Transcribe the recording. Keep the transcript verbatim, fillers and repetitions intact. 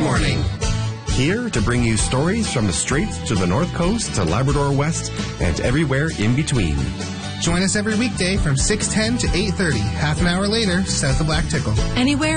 morning. Here to bring you stories from the Straits to the North Coast to Labrador West and everywhere in between. Join us every weekday from six ten to eight thirty. Half an hour later, south of Black Tickle. Anywhere